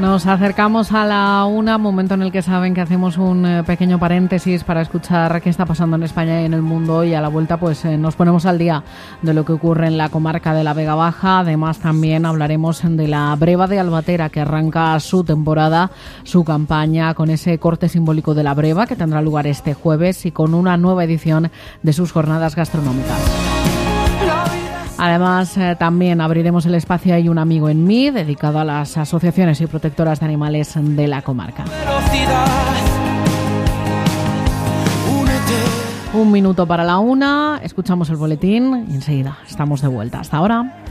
Nos acercamos a la 1, momento en el que saben que hacemos un pequeño paréntesis para escuchar qué está pasando en España y en el mundo, y a la vuelta pues nos ponemos al día de lo que ocurre en la comarca de la Vega Baja. Además también hablaremos de la Breva de Albatera, que arranca su temporada, su campaña con ese corte simbólico de la breva que tendrá lugar este jueves y con una nueva edición de sus jornadas gastronómicas. Además, también abriremos el espacio Hay un amigo en mí, dedicado a las asociaciones y protectoras de animales de la comarca. 1 minuto para la 1, escuchamos el boletín y enseguida estamos de vuelta. Hasta ahora.